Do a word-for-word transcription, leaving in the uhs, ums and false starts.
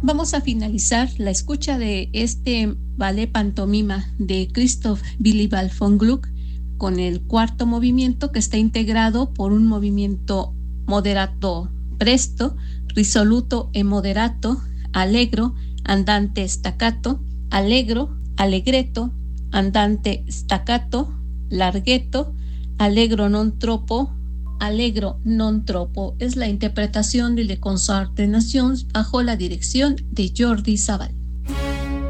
Vamos a finalizar la escucha de este ballet pantomima de Christoph Willibald von Gluck con el cuarto movimiento, que está integrado por un movimiento moderato presto, risoluto e moderato, allegro, andante staccato, allegro, allegretto, andante staccato, larghetto, allegro non troppo, allegro non troppo. Es la interpretación de Le Concert des Nations bajo la dirección de Jordi Savall.